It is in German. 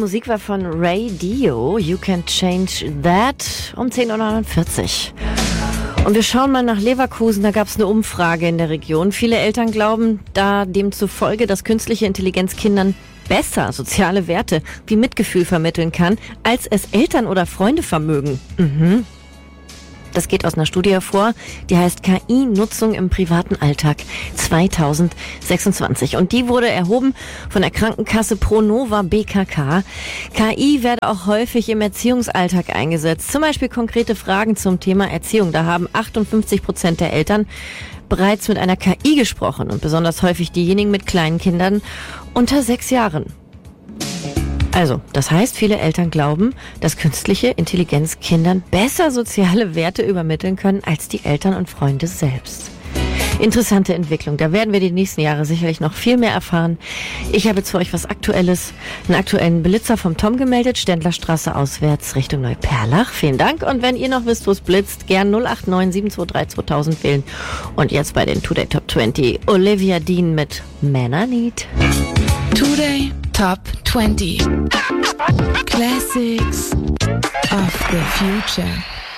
Musik war von Ray Dio, You Can Change That, um 10:49 Uhr. Und wir schauen mal nach Leverkusen, da gab es eine Umfrage in der Region. Viele Eltern glauben da demzufolge, dass künstliche Intelligenz Kindern besser soziale Werte wie Mitgefühl vermitteln kann, als es Eltern oder Freunde vermögen. Das geht aus einer Studie hervor, die heißt KI-Nutzung im privaten Alltag 2026. Und die wurde erhoben von der Krankenkasse Pronova BKK. KI werde auch häufig im Erziehungsalltag eingesetzt. Zum Beispiel konkrete Fragen zum Thema Erziehung. Da haben 58% der Eltern bereits mit einer KI gesprochen und besonders häufig diejenigen mit kleinen Kindern unter 6 Jahren. Also, das heißt, viele Eltern glauben, dass künstliche Intelligenz Kindern besser soziale Werte übermitteln können als die Eltern und Freunde selbst. Interessante Entwicklung. Da werden wir die nächsten Jahre sicherlich noch viel mehr erfahren. Ich habe jetzt für euch was Aktuelles, einen aktuellen Blitzer vom Tom gemeldet, Ständlerstraße auswärts Richtung Neuperlach. Vielen Dank. Und wenn ihr noch wisst, wo es blitzt, gern 089 723 2000 wählen. Und jetzt bei den Today Top 20 Olivia Dean mit Man I Need. Today Top 20 Classics of the Future.